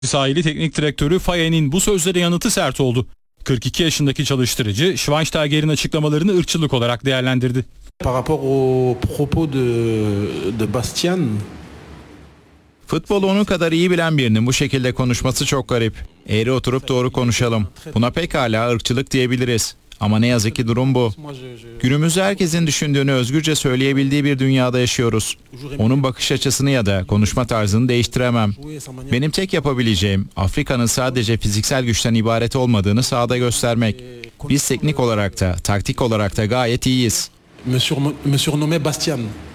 Sahili teknik direktörü Faye'nin bu sözlere yanıtı sert oldu. 42 yaşındaki çalıştırıcı Schweinsteiger'in açıklamalarını ırkçılık olarak değerlendirdi. Par rapport aux propos de Bastian. Futbolu onun kadar iyi bilen birinin bu şekilde konuşması çok garip. Eğri oturup doğru konuşalım. Buna pekala ırkçılık diyebiliriz. Ama ne yazık ki durum bu. Günümüzde herkesin düşündüğünü özgürce söyleyebildiği bir dünyada yaşıyoruz. Onun bakış açısını ya da konuşma tarzını değiştiremem. Benim tek yapabileceğim Afrika'nın sadece fiziksel güçten ibaret olmadığını sahada göstermek. Biz teknik olarak da, taktik olarak da gayet iyiyiz. Me surnommait Bastian.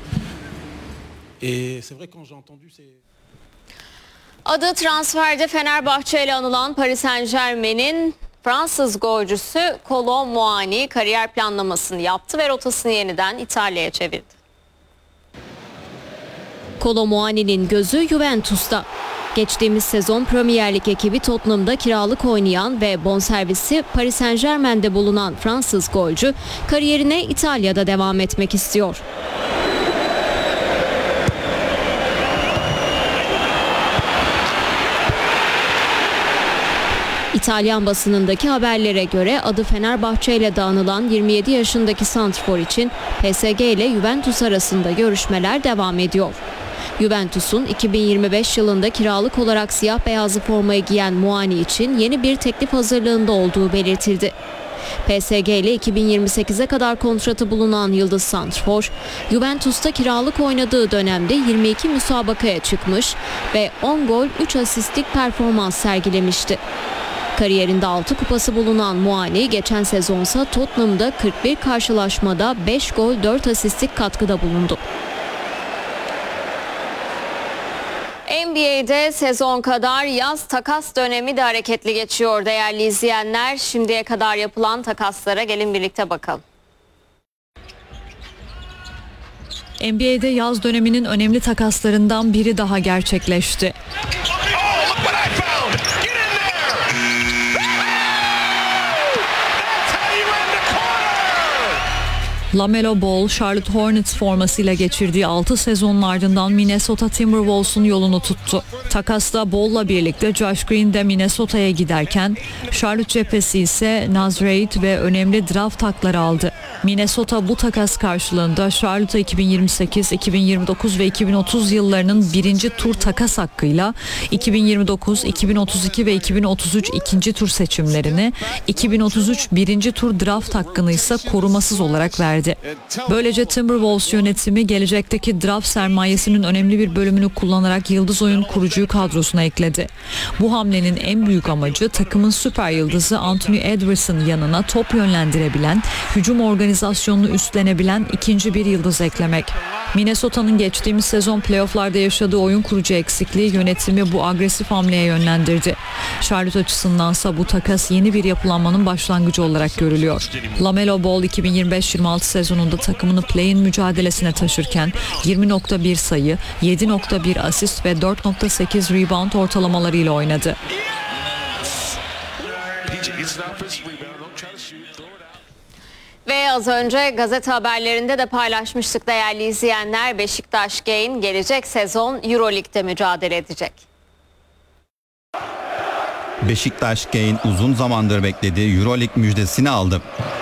Adı transferde Fenerbahçe ile anılan Paris Saint-Germain'in Fransız golcüsü Kolo Muani kariyer planlamasını yaptı ve rotasını yeniden İtalya'ya çevirdi. Kolo Muani'nin gözü Juventus'ta. Geçtiğimiz sezon Premier Lig ekibi Tottenham'da kiralık oynayan ve bonservisi Paris Saint-Germain'de bulunan Fransız golcü kariyerine İtalya'da devam etmek istiyor. İtalyan basınındaki haberlere göre adı Fenerbahçe ile de anılan 27 yaşındaki santrfor için PSG ile Juventus arasında görüşmeler devam ediyor. Juventus'un 2025 yılında kiralık olarak siyah beyazlı formayı giyen Muani için yeni bir teklif hazırlığında olduğu belirtildi. PSG ile 2028'e kadar kontratı bulunan Yıldız santrfor, Juventus'ta kiralık oynadığı dönemde 22 müsabakaya çıkmış ve 10 gol 3 asistlik performans sergilemişti. Kariyerinde 6 kupası bulunan Muani geçen sezonsa Tottenham'da 41 karşılaşmada 5 gol 4 asistlik katkıda bulundu. NBA'de sezon kadar yaz takas dönemi de hareketli geçiyor değerli izleyenler. Şimdiye kadar yapılan takaslara gelin birlikte bakalım. NBA'de yaz döneminin önemli takaslarından biri daha gerçekleşti. LaMelo Ball, Charlotte Hornets formasıyla geçirdiği 6 sezonun ardından Minnesota Timberwolves'un yolunu tuttu. Takasta Ball'la birlikte Josh Green de Minnesota'ya giderken Charlotte cephesi ise Naz Reid ve önemli draft hakları aldı. Minnesota bu takas karşılığında Charlotte'a 2028, 2029 ve 2030 yıllarının birinci tur takas hakkıyla 2029, 2032 ve 2033 ikinci tur seçimlerini, 2033 birinci tur draft hakkını ise korumasız olarak verdi. Böylece Timberwolves yönetimi gelecekteki draft sermayesinin önemli bir bölümünü kullanarak yıldız oyun kurucuyu kadrosuna ekledi. Bu hamlenin en büyük amacı takımın süper yıldızı Anthony Edwards'ın yanına top yönlendirebilen, hücum organizasyonunu üstlenebilen ikinci bir yıldız eklemek. Minnesota'nın geçtiğimiz sezon playofflarda yaşadığı oyun kurucu eksikliği yönetimi bu agresif hamleye yönlendirdi. Charlotte açısındansa bu takas yeni bir yapılanmanın başlangıcı olarak görülüyor. LaMelo Ball 2025-26 sezonunda takımını play-in mücadelesine taşırken 20.1 sayı, 7.1 asist ve 4.8 rebound ortalamalarıyla oynadı. Ve az önce gazete haberlerinde de paylaşmıştık değerli izleyenler. Beşiktaş Gain gelecek sezon Euroleague'de mücadele edecek. Beşiktaş Gain uzun zamandır beklediği Euroleague müjdesini aldı.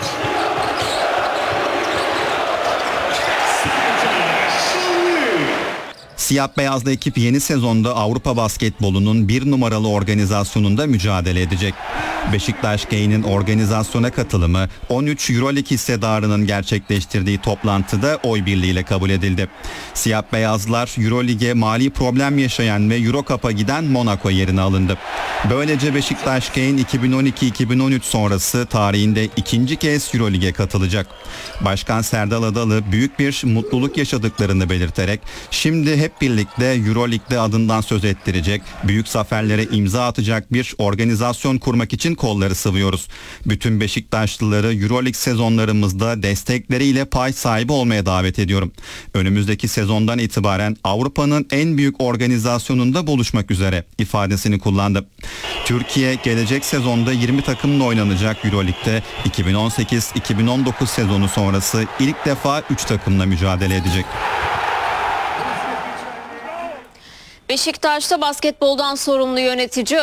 Siyah beyazlı ekip yeni sezonda Avrupa basketbolunun bir numaralı organizasyonunda mücadele edecek. Beşiktaş Gain'in organizasyona katılımı 13 Euroleague hissedarının gerçekleştirdiği toplantıda oy birliğiyle kabul edildi. Siyah beyazlar Euroleague'e mali problem yaşayan ve Eurocup'a giden Monaco yerine alındı. Böylece Beşiktaş Gain 2012-2013 sonrası tarihinde ikinci kez Euroleague'e katılacak. Başkan Serdal Adalı büyük bir mutluluk yaşadıklarını belirterek şimdi hep birlikte Euroleague'de adından söz ettirecek, büyük zaferlere imza atacak bir organizasyon kurmak için kolları sıvıyoruz. Bütün Beşiktaşlıları Euroleague sezonlarımızda destekleriyle pay sahibi olmaya davet ediyorum. Önümüzdeki sezondan itibaren Avrupa'nın en büyük organizasyonunda buluşmak üzere ifadesini kullandı. Türkiye gelecek sezonda 20 takımla oynanacak Euroleague'de 2018-2019 sezonu sonrası ilk defa 3 takımla mücadele edecek. Beşiktaş'ta basketboldan sorumlu yönetici